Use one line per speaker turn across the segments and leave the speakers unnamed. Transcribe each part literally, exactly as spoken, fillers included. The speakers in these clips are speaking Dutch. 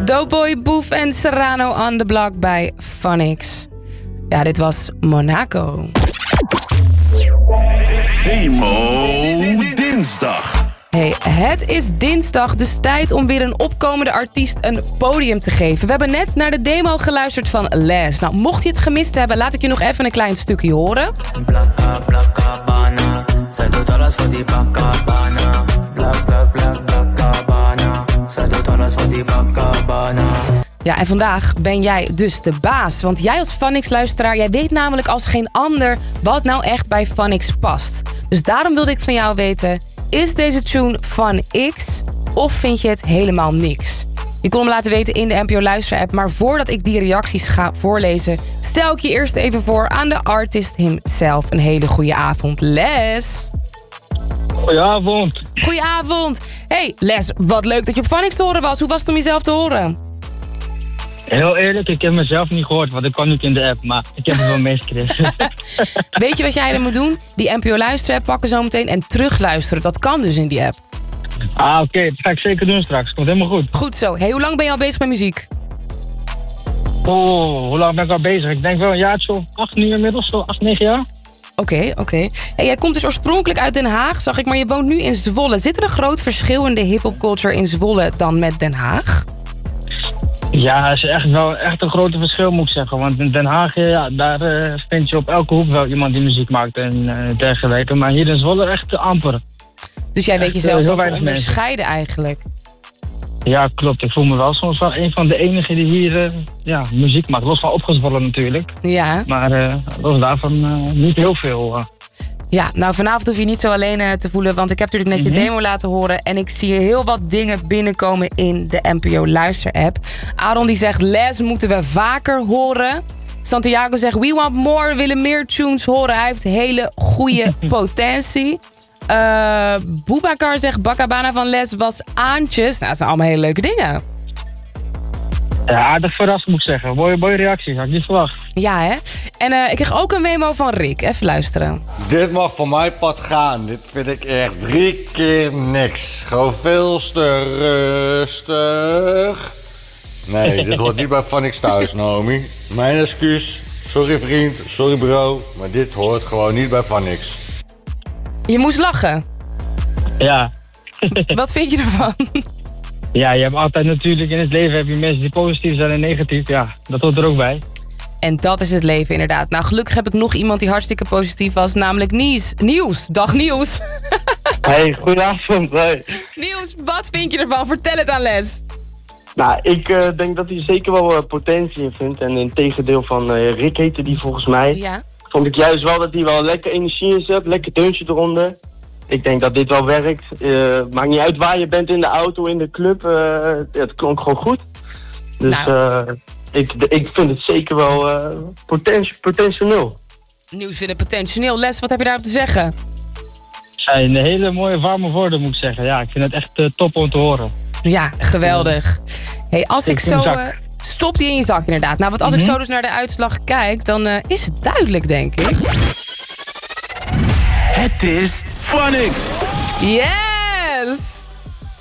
Doughboy, Boef en Serrano on the block bij Phonics. Ja, dit was Monaco.
Demo Dinsdag.
Hey, het is dinsdag, dus tijd om weer een opkomende artiest een podium te geven. We hebben net naar de demo geluisterd van Les. Nou, mocht je het gemist hebben, laat ik je nog even een klein stukje horen.
Blakka, blakka, bana. Zij doet alles voor die bakka, bana. Blak, blak, blak, blakka, bana. Zij doet alles voor die bakka, bana.
Ja, en vandaag ben jij dus de baas. Want jij als Phonics-luisteraar, jij weet namelijk als geen ander wat nou echt bij Phonics past. Dus daarom wilde ik van jou weten, is deze tune van X of vind je het helemaal niks? Je kon hem laten weten in de N P O Luister-app, maar voordat ik die reacties ga voorlezen, stel ik je eerst even voor aan de artist himself. Een hele goede avond, Les.
Goedenavond.
Goedenavond. Hey, Les, wat leuk dat je op Phonics te horen was. Hoe was het om jezelf te horen?
Heel eerlijk, ik heb mezelf niet gehoord, want ik kwam niet in de app, maar ik heb het wel meegekregen.
Weet je wat jij dan moet doen? Die N P O Luister-app pakken zo meteen en terugluisteren. Dat kan dus in die app.
Ah, oké, okay, dat ga ik zeker doen straks. Komt helemaal goed.
Goed zo. Hey, hoe lang ben je al bezig met muziek?
Oh, hoe lang ben ik al bezig? Ik denk wel een jaartje of acht nu inmiddels, zo acht, negen jaar.
Oké, okay, oké. Okay. Hey, jij komt dus oorspronkelijk uit Den Haag, zag ik, maar je woont nu in Zwolle. Zit er een groot verschil in de hip-hop culture in Zwolle dan met Den Haag?
Ja, dat is echt wel echt een groot verschil, moet ik zeggen. Want in Den Haag, ja, daar uh, vind je op elke hoek wel iemand die muziek maakt en uh, dergelijke. Maar hier in Zwolle echt amper.
Dus jij weet
echt,
jezelf
uh,
wel te onderscheiden eigenlijk?
Ja, klopt. Ik voel me wel soms wel een van de enigen die hier uh, ja, muziek maakt. Los van opgezwollen natuurlijk.
Ja.
Maar uh, los daarvan uh, niet heel veel. Uh.
Ja, nou vanavond hoef je niet zo alleen uh, te voelen, want ik heb natuurlijk net je demo laten horen en ik zie heel wat dingen binnenkomen in de N P O Luister-app. Aaron die zegt, Les moeten we vaker horen. Santiago zegt, we want more, we willen meer tunes horen. Hij heeft hele goede potentie. Uh, Boubacar zegt, Bakabana van Les was aantjes. Nou, dat zijn allemaal hele leuke dingen.
Ja, aardig verrast moet ik zeggen. Mooie, mooie reacties, had ik niet verwacht.
Ja, hè? En uh, ik kreeg ook een memo van Rick. Even luisteren.
Dit mag van mijn pad gaan. Dit vind ik echt drie keer niks. Gewoon veel te rustig. Nee, dit hoort niet bij Phonics thuis, Naomi. Mijn excuus. Sorry vriend, sorry bro. Maar dit hoort gewoon niet bij Phonics.
Je moest lachen.
Ja.
Wat vind je ervan?
Ja, je hebt altijd natuurlijk in het leven heb je mensen die positief zijn en negatief. Ja, dat hoort er ook bij.
En dat is het leven inderdaad. Nou, gelukkig heb ik nog iemand die hartstikke positief was, namelijk Nies. Nieuws. Dag Nieuws.
Hey, goedenavond. Hey.
Nieuws, wat vind je ervan? Vertel het aan Les.
Nou, ik uh, denk dat hij zeker wel uh, potentie in vindt. En in tegendeel van uh, Rick heette die volgens mij.
Ja.
Vond ik juist wel dat hij wel lekker energie in zet. Lekker deuntje eronder. Ik denk dat dit wel werkt. Uh, maakt niet uit waar je bent in de auto, in de club. Uh, het klonk gewoon goed. Dus nou. uh, ik, ik vind het zeker wel uh, potentie, potentieel.
Nieuws vindt het potentieel. Les, wat heb je daarop te zeggen?
Zijn hele mooie warme woorden, moet ik zeggen. Ja, ik vind het echt uh, top om te horen.
Ja, geweldig. Hey, als ik, ik zo... Uh, stop die in je zak inderdaad. Nou, want als mm-hmm. ik zo dus naar de uitslag kijk, dan uh, is het duidelijk, denk ik.
Het is Phonics.
Yes!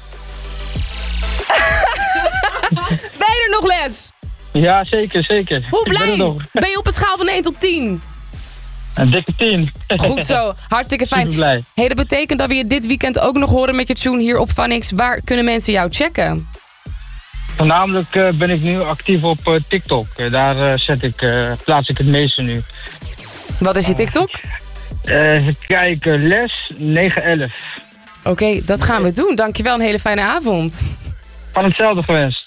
Ben je er nog, Les?
Ja, zeker, zeker.
Hoe blij? Ben, ben je op een schaal van één tot tien?
Een dikke tien.
Goed zo, hartstikke fijn.
Super blij.
Hey, dat betekent dat we je dit weekend ook nog horen met je tune hier op Phonics. Waar kunnen mensen jou checken?
Voornamelijk uh, ben ik nu actief op uh, TikTok. Uh, daar uh, zet ik, uh, plaats ik het meeste nu.
Wat is je TikTok?
Uh, even kijken, Les negen elf.
Oké, okay, dat gaan we doen. Dankjewel, een hele fijne avond.
Van hetzelfde gewenst.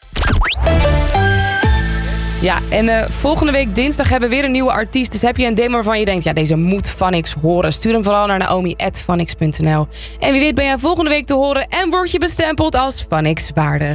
Ja, en uh, volgende week dinsdag hebben we weer een nieuwe artiest. Dus heb je een demo waarvan je denkt, ja, deze moet Phonics horen. Stuur hem vooral naar naomi at phonics punt n l. En wie weet ben jij volgende week te horen en word je bestempeld als Phonics waardig.